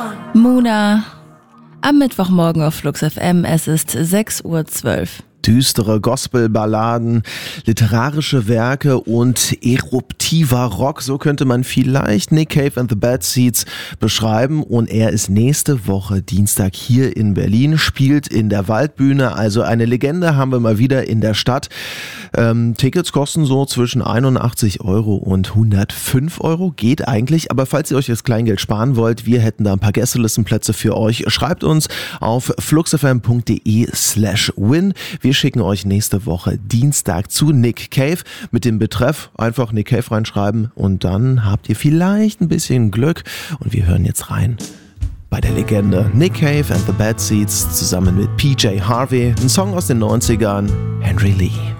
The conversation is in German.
Muna. Am Mittwochmorgen auf Flux FM, es ist 6:12 Uhr. Düstere Gospelballaden, literarische Werke und eruptiver Rock, so könnte man vielleicht Nick Cave and the Bad Seeds beschreiben. Und er ist nächste Woche Dienstag hier in Berlin, spielt in der Waldbühne, also eine Legende haben wir mal wieder in der Stadt. Tickets kosten so zwischen 81 € und 105 €, geht eigentlich, aber falls ihr euch das Kleingeld sparen wollt, wir hätten da ein paar Gästelistenplätze für euch. Schreibt uns auf fluxfm.de/win. Wir schicken euch nächste Woche Dienstag zu Nick Cave mit dem Betreff einfach Nick Cave reinschreiben und dann habt ihr vielleicht ein bisschen Glück und wir hören jetzt rein bei der Legende Nick Cave and the Bad Seeds zusammen mit PJ Harvey, ein Song aus den 90ern, Henry Lee.